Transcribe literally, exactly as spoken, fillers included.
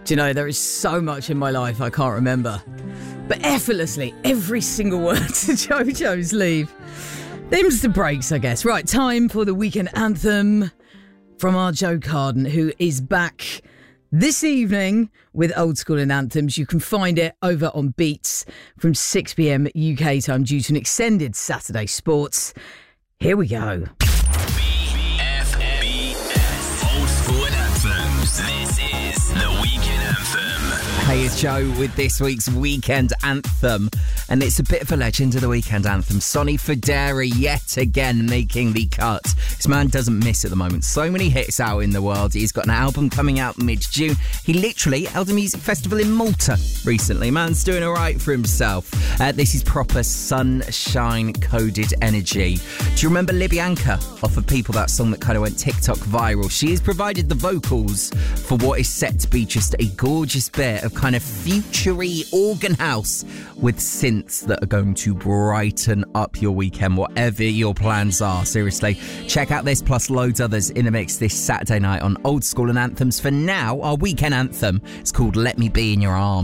Do you know, there is so much in my life I can't remember. But effortlessly, every single word to JoJo's Leave. Them's the breaks, I guess. Right, time for the weekend anthem from our Joe Carden, who is back this evening with Old School and Anthems. You can find it over on Beats from six p.m. U K time due to an extended Saturday sports. Here we go. B F M, Old School and Anthems. This is the Weekend Anthem. Hey, it's Joe with this week's Weekend Anthem. And it's a bit of a legend of the Weekend Anthem. Sonny Fodera yet again making the cut. This man doesn't miss at the moment. So many hits out in the world. He's got an album coming out mid-June. He literally held a music festival in Malta recently. Man's doing all right for himself. Uh, this is proper sunshine-coded energy. Do you remember Libyanka off of People, that song that kind of went TikTok viral? She has provided the vocals for what is set to be just a gorgeous bit of kind of future-y organ house with synth that are going to brighten up your weekend, whatever your plans are. Seriously, check out this plus loads others in the mix this Saturday night on Old School and Anthems. For now, our weekend anthem is called Let Me Be in Your Arms.